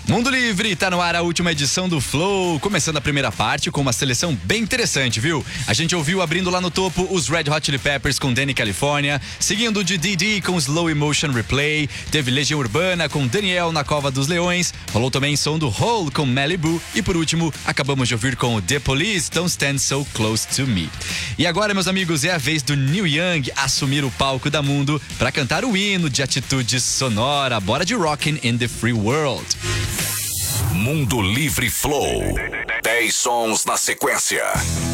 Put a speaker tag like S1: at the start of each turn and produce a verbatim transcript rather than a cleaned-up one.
S1: Mundo Livre, tá no ar a última edição do Flow, começando a primeira parte com uma seleção bem interessante, viu? A gente ouviu abrindo lá no topo os Red Hot Chili Peppers com Danny California, seguindo de Didi com Slow Emotion Replay, teve Legião Urbana com Daniel na Cova dos Leões, rolou também som do Hole com Malibu e por último acabamos de ouvir com The Police, Don't Stand So Close To Me. E agora, meus amigos, é a vez do Neil Young assumir o palco da Mundo para cantar o hino de atitude sonora, bora de Rockin' in the Free World.
S2: Mundo Livre Flow. dez sons na sequência.